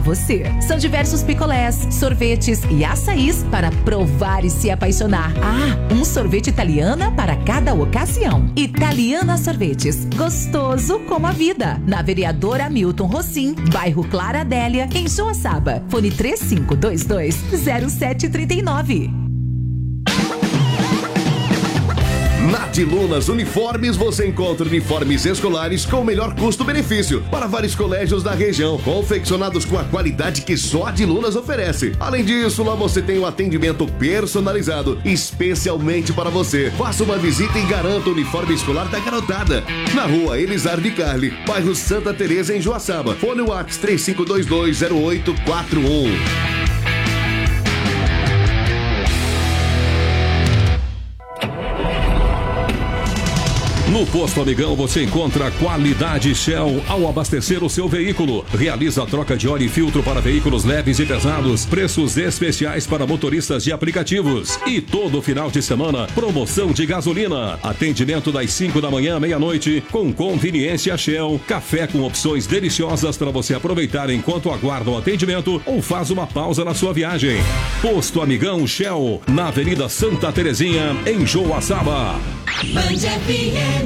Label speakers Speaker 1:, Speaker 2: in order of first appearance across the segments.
Speaker 1: você. São diversos picolés, sorvetes e açaís para provar e se apaixonar. Ah, um sorvete Italiana para cada ocasião. Italiana Sorvetes, gostoso como a vida. Na Vereadora Hamilton Rossim, bairro Clara Adélia, em Joaçaba. Fone 3522-0739.
Speaker 2: Na de Lunas Uniformes você encontra uniformes escolares com o melhor custo-benefício para vários colégios da região, confeccionados com a qualidade que só a de Lunas oferece. Além disso, lá você tem um atendimento personalizado, especialmente para você. Faça uma visita e garanta o uniforme escolar da garotada. Na rua Elisar de Carli, bairro Santa Teresa, em Joaçaba. Fone WhatsApp 35220841.
Speaker 3: No Posto Amigão você encontra qualidade Shell ao abastecer o seu veículo. Realiza a troca de óleo e filtro para veículos leves e pesados. Preços especiais para motoristas de aplicativos. E todo final de semana, promoção de gasolina. Atendimento das 5 da manhã à meia-noite, com conveniência Shell. Café com opções deliciosas para você aproveitar enquanto aguarda o atendimento ou faz uma pausa na sua viagem. Posto Amigão Shell, na Avenida Santa Terezinha, em Joaçaba.
Speaker 4: Band FM.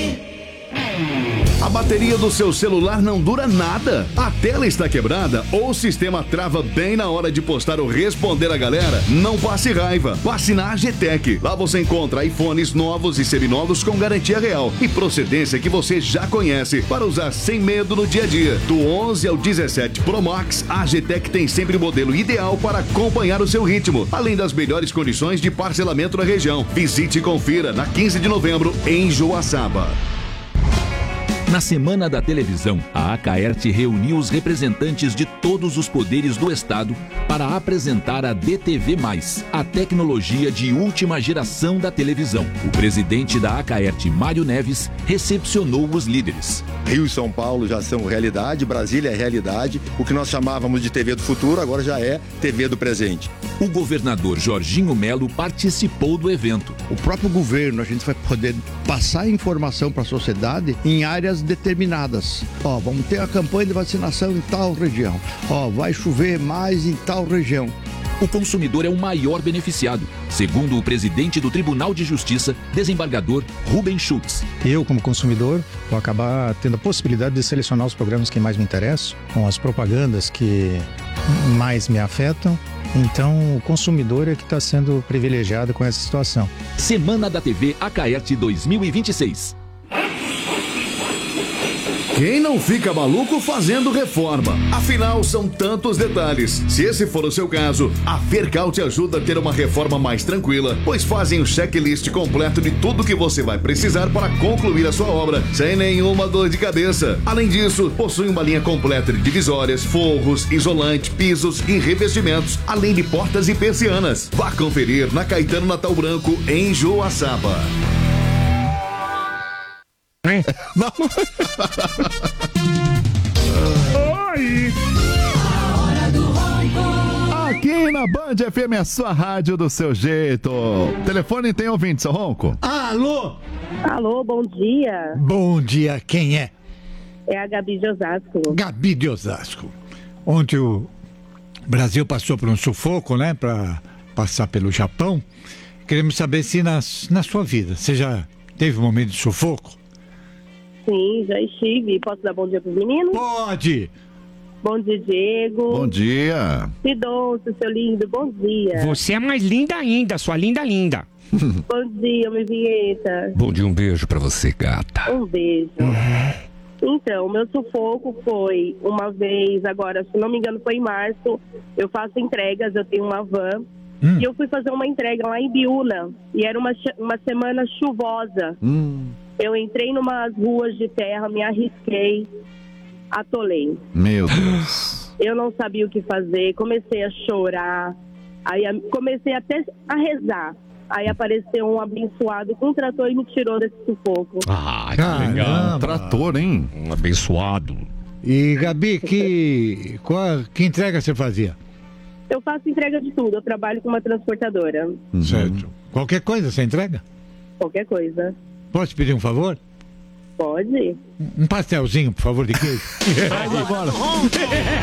Speaker 2: A bateria do seu celular não dura nada. A tela está quebrada ou o sistema trava bem na hora de postar ou responder a galera? Não passe raiva. Passe na AGTEC. Lá você encontra iPhones novos e seminovos com garantia real e procedência que você já conhece para usar sem medo no dia a dia. Do 11 ao 17 Pro Max, a AGTEC tem sempre o modelo ideal para acompanhar o seu ritmo, além das melhores condições de parcelamento na região. Visite e confira na 15 de novembro em Joaçaba.
Speaker 5: Na Semana da Televisão, a Acaerte reuniu os representantes de todos os poderes do Estado para apresentar a DTV+, a tecnologia de última geração da televisão. O presidente da Acaerte, Mário Neves, recepcionou os líderes.
Speaker 6: Rio e São Paulo já são realidade, Brasília é realidade. O que nós chamávamos de TV do futuro agora já é TV do presente.
Speaker 5: O governador Jorginho Melo participou do evento.
Speaker 7: O próprio governo, a gente vai poder passar informação para a sociedade em áreas determinadas. Vamos ter a campanha de vacinação em tal região. Vai chover mais em tal região.
Speaker 5: O consumidor é o maior beneficiado, segundo o presidente do Tribunal de Justiça, desembargador Rubem Schultz.
Speaker 8: Eu, como consumidor, vou acabar tendo a possibilidade de selecionar os programas que mais me interessam, com as propagandas que mais me afetam. Então, o consumidor é que está sendo privilegiado com essa situação.
Speaker 5: Semana da TV Acaerte 2026.
Speaker 2: Quem não fica maluco fazendo reforma? Afinal, são tantos detalhes. Se esse for o seu caso, a Fercal te ajuda a ter uma reforma mais tranquila, pois fazem o checklist completo de tudo que você vai precisar para concluir a sua obra, sem nenhuma dor de cabeça. Além disso, possui uma linha completa de divisórias, forros, isolante, pisos e revestimentos, além de portas e persianas. Vá conferir na Caetano Natal Branco, em Joaçaba.
Speaker 9: Oi! Aqui na Band FM, a sua rádio do seu jeito. Telefone tem ouvinte, seu Ronco?
Speaker 10: Alô?
Speaker 11: Alô, bom dia.
Speaker 10: Bom dia, quem é?
Speaker 11: É a Gabi de Osasco.
Speaker 10: Gabi de Osasco. Ontem o Brasil passou por um sufoco, né? Para passar pelo Japão. Queremos saber se na sua vida você já teve um momento de sufoco?
Speaker 11: Sim, já estive. Posso dar bom dia para os meninos?
Speaker 10: Pode!
Speaker 11: Bom dia, Diego.
Speaker 9: Bom dia.
Speaker 11: Sidoncio, seu lindo, bom dia.
Speaker 12: Você é mais linda ainda, sua linda.
Speaker 11: Bom dia, minha vinheta.
Speaker 3: Bom dia, um beijo pra você, gata.
Speaker 11: Um beijo. Então, o meu sufoco foi uma vez, agora, se não me engano, foi em março. Eu faço entregas, eu tenho uma van. E eu fui fazer uma entrega lá em Biúna. E era uma semana chuvosa. Eu entrei numas ruas de terra, me arrisquei, atolei.
Speaker 9: Meu Deus.
Speaker 11: Eu não sabia o que fazer, comecei a chorar, aí comecei até a rezar. Aí apareceu um abençoado com um trator e me tirou desse sufoco.
Speaker 3: Ah, que legal.
Speaker 9: Trator, hein?
Speaker 3: Um abençoado.
Speaker 10: E, Gabi, que entrega você fazia?
Speaker 11: Eu faço entrega de tudo, eu trabalho com uma transportadora.
Speaker 10: Certo. Qualquer coisa você entrega?
Speaker 11: Qualquer coisa.
Speaker 10: Posso te pedir um favor?
Speaker 11: Pode.
Speaker 10: Um pastelzinho, por favor, de queijo.
Speaker 9: Vamos agora.